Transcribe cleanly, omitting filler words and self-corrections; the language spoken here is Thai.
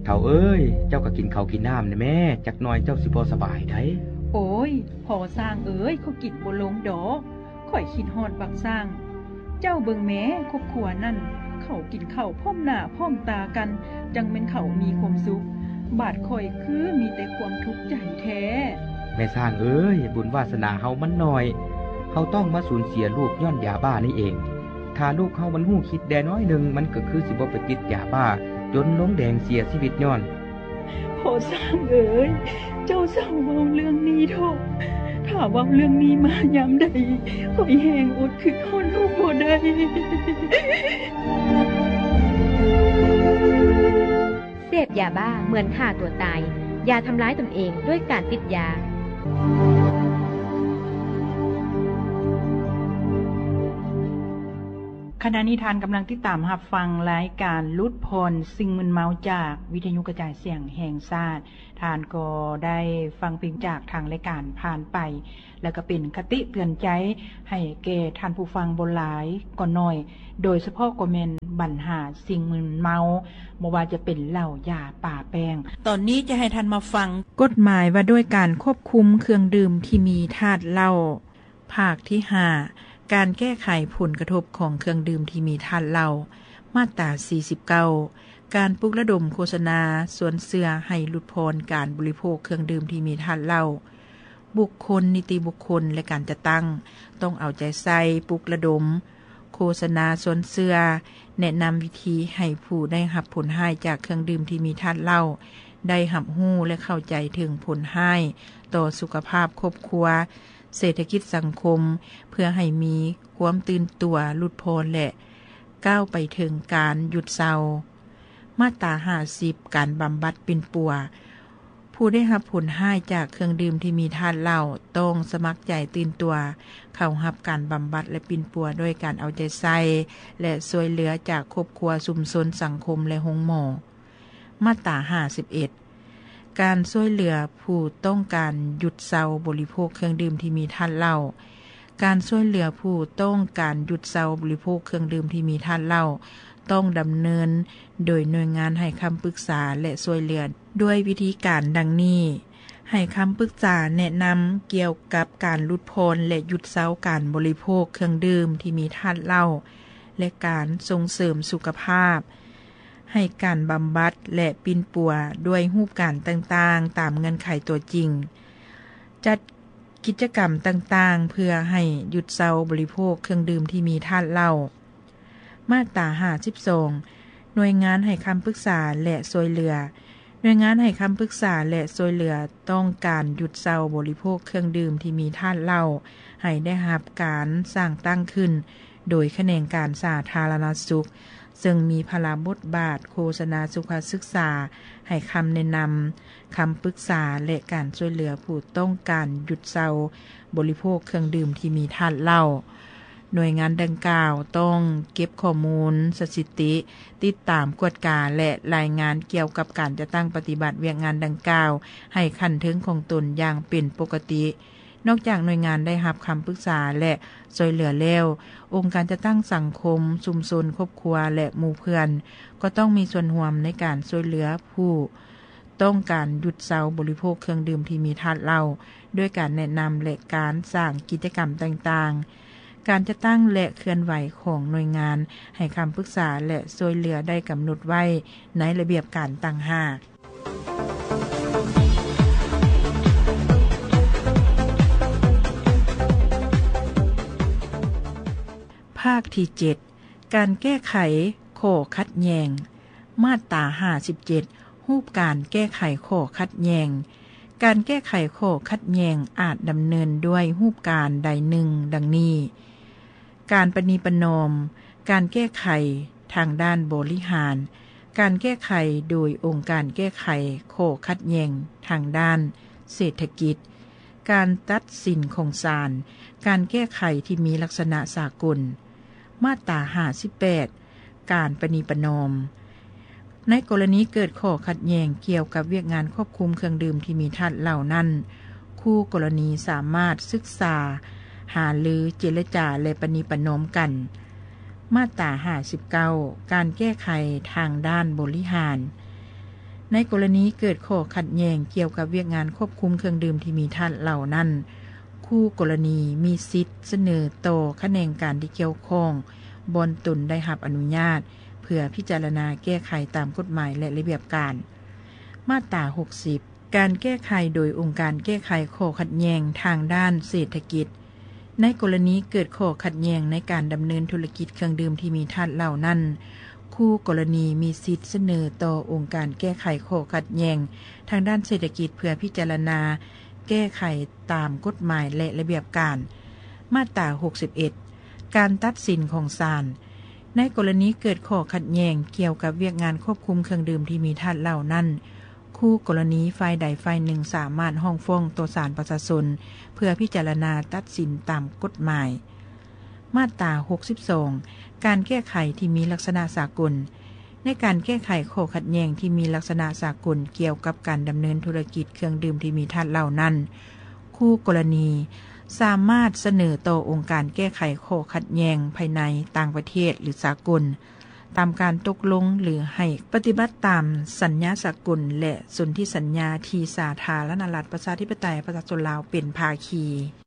เฒ่าเอ้ยเจ้าก็กินข้าวกินน้ำนะแม่จักหน่อยเจ้าสิบ่สบายได้โอ้ยพอสร้างเอ้ยเขากินบ่ลงดอกข่อยคิดฮอดบักสร้างเจ้าเบิ่งแม้ครอบครัวนั่นเขากินข้าวพร้อมหน้าพร้อมตากันจังแม่นเขามีความสุขบาดข่อยคือมีแต่ความทุกข์ใจแท้แม่สร้างเอ้ยบุญวาสนาเฮามันน้อยเฮาต้องมาสูญเสียลูกย้อนยาบ้านี่เองถ้าลูกเฮามันหู้คิดแดน้อยนึงมันก็คือสิบ่ไปติดยาบ้าจนล้มแดงเสียชีวิตย้อนพอสร้างเอ้ยเจ้าเศร้าเว้าเรื่องนี้เถอะถ้าเว้าเรื่องนี้มายามใดข่อยแฮงอดคิดฮอดลูกบ่ได้เสพยาบ้าเหมือนฆ่าตัวตายอย่าทำร้ายตนเองด้วยการติดยาขณะนี้ทานกำลังติดตามรับฟังรายการลุดพรสิ่งมึนเมาจากวิทยุกระจายเสียงแห่งชาติทานก็ได้ฟังเพลงจากทางรายการผ่านไปแล้วก็เป็นคติเตือนใจให้แก่ท่านผู้ฟังบ่หลายก็น้อยโดยเฉพาะก็แม่นปัญหาสิ่งมึนเมาบ่ว่าจะเป็นเหล้ายาป่าแป้งตอนนี้จะให้ท่านมาฟังกฎหมายว่าด้วยการควบคุมเครื่องดื่มที่มีธาตุเหล้าภาคที่5การแก้ไขผลกระทบของเครื่องดื่มที่มีธาตุเหล้ามาตรา49การปลุกระดมโฆษณาสวนเสือให้ลดพรการบริโภคเครื่องดื่มที่มีธาตุเหล้าบุคคลนิติบุคคลและการจัดตั้งต้องเอาใจใส่ปลุกระดมโฆษณาสวนเสือแนะนำวิธีให้ผู้ได้รับผลให้จากเครื่องดื่มที่มีธาตุเหล้าได้รับรู้และเข้าใจถึงผลให้ต่อสุขภาพครอบครัวเศรษฐกิจสังคมเพื่อให้มีความตื่นตัวหลุดพ้นและก้าวไปถึงการหยุดเศร้ามาตรา50การบำบัดปิ่นปัวผู้ได้รับผลให้จากเครื่องดื่มที่มีธาตุเหล้าต้องสมัครใจตื่นตัวเข้ารับการบำบัดและปิ่นปัวด้วยการเอาใจใส่และช่วยเหลือจากครอบครัวชุมชนสังคมและโรงหมอมาตรา51การช่วยเหลือผู้ต้องการหยุดเซาบริโภคเครื่องดื่มที่มีธาตุเหล้าการช่วยเหลือผู้ต้องการหยุดเซาบริโภคเครื่องดื่มที่มีธาตุเหล้าต้องดำเนินโดยหน่วยงานให้คำปรึกษาและช่วยเหลือด้วยวิธีการดังนี้ให้คำปรึกษาแนะนำเกี่ยวกับการลดพรและหยุดเซาการบริโภคเครื่องดื่มที่มีธาตุเหล้าและการส่งเสริมสุขภาพให้การบำบัดและปิ่นปัวด้วยรูปการต่างๆตามเงื่อนไขตัวจริงจัดกิจกรรมต่างๆเพื่อให้หยุดเซาบริโภคเครื่องดื่มที่มีธาตุเหล้ามาตรา52หน่วยงานให้คำปรึกษาและช่วยเหลือหน่วยงานให้คำปรึกษาและช่วยเหลือต้องการหยุดเซาบริโภคเครื่องดื่มที่มีธาตุเหล้าให้ได้รับการสร้างตั้งขึ้นโดยแขนงการสาธารณสุขซึ่งมีพลบทบาทโฆษณาสุขศึกษาให้คำแนะนำคำปรึกษาและการช่วยเหลือผู้ต้องการหยุดเซาบริโภคเครื่องดื่มที่มีธาตุเหล้าหน่วยงานดังกล่าวต้องเก็บข้อมูลสถิติติดตามกวดกาและรายงานเกี่ยวกับการจะตั้งปฏิบัติเวียกงานดังกล่าวให้ขั้นถึงของตนอย่างเป็นปกตินอกจากหน่วยงานได้รับคำปรึกษาและช่วยเหลือแล้วองค์การจะตั้งสังคมชุมชนครอบครัวและหมู่เพื่อนก็ต้องมีส่วนร่วมในการช่วยเหลือผู้ต้องการหยุดเซาบริโภคเครื่องดื่มที่มีธาตุเหล้าด้วยการแนะนำและการสร้างกิจกรรมต่างๆการจะตั้งและเคลื่อนไหวของหน่วยงานให้คำปรึกษาและช่วยเหลือได้กำหนดไว้ในระเบียบการต่างหากภาคที่7การแก้ไขข้อขัดแย้งมาตรา57รูปการแก้ไขข้อขัดแย้งการแก้ไขข้อขัดแย้งอาจดำเนินด้วยรูปการใดหนึ่งดังนี้การประนีประนอมการแก้ไขทางด้านบริหารการแก้ไขโดยองค์การแก้ไขข้อขัดแย้งทางด้านเศรษฐกิจการตัดสินของศาลการแก้ไขที่มีลักษณะสากลมาตรา58การประนีประนอมในกรณีเกิดข้อขัดแย้งเกี่ยวกับเวียกงานควบคุมเครื่องดื่มที่มีธาตุเหล้านั้นคู่กรณีสามารถศึกษาหารือเจรจาและประนีประนอมกันมาตรา59การแก้ไขทางด้านบริหารในกรณีเกิดข้อขัดแย้งเกี่ยวกับเวียกงานควบคุมเครื่องดื่มที่มีธาตุเหล่านั้นคู่กรณีมีสิทธิ์เสนอต่อคะแนนการที่เกี่ยวข้องบอนตนได้รับอนุญาตเพื่อพิจารณาแก้ไขตามกฎหมายและระเบียบการมาตรา60การแก้ไขโดยองค์การแก้ไขข้อขัดแย้งทางด้านเศรษฐกิจในกรณีเกิดข้อขัดแย้งในการดำเนินธุรกิจเครื่องดื่มที่มีธาตุเหล่านั้นคู่กรณีมีสิทธิ์เสนอต่อองค์การแก้ไขข้อขัดแย้งทางด้านเศรษฐกิจเพื่อพิจารณาแก้ไขตามกฎหมายและระเบียบการมาตรา61การตัดสินของศาลในกรณีเกิดข้อขัดแย้งเกี่ยวกับเวียกงานควบคุมเครื่องดื่มที่มีธาตุเหล่านั้นคู่กรณีฝ่ายใดฝ่ายหนึ่งสามารถฟ้องต่อศาลประชาชนเพื่อพิจารณาตัดสินตามกฎหมายมาตรา62การแก้ไขที่มีลักษณะสากลในการแก้ไขข้อขัดแย้งที่มีลักษณะสากลเกี่ยวกับการดำเนินธุรกิจเครื่องดื่มที่มีธาตุเหล่านั้นคู่กรณีสามารถเสนอต่อองค์การแก้ไขข้อขัดแย้งภายในต่างประเทศหรือสากลตามการตกลงหรือให้ปฏิบัติตามสัญญาสากลและสนธิสัญญาที่สาธารณรัฐประชาธิปไตยประชาชนลาวเป็นภาคี